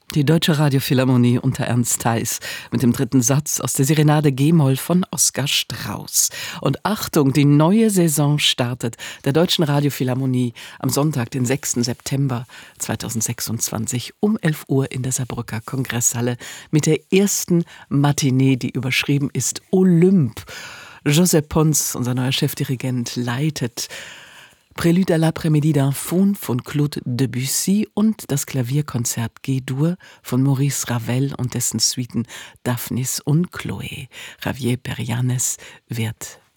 Die Deutsche Radiophilharmonie unter Ernst Theis mit dem dritten Satz aus der Serenade G-Moll von Oskar Strauß. Und Achtung, die neue Saison startet der Deutschen Radiophilharmonie am Sonntag, den 6. September 2026 um 11 Uhr in der Saarbrücker Kongresshalle mit der ersten Matinee, die überschrieben ist Olymp. Josep Pons, unser neuer Chefdirigent, leitet Prélude à l'après-midi d'un Faun von Claude Debussy und das Klavierkonzert G-Dur von Maurice Ravel und dessen Suiten Daphnis und Chloé. Javier Perianes wird